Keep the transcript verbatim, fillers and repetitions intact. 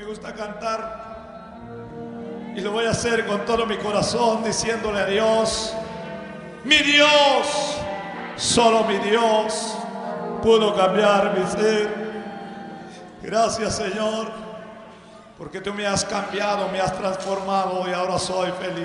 gusta cantar y lo voy a hacer con todo mi corazón, diciéndole a Dios: mi Dios, solo mi Dios pudo cambiar mi ser. Gracias, Señor, porque tú me has cambiado, me has transformado y ahora soy feliz.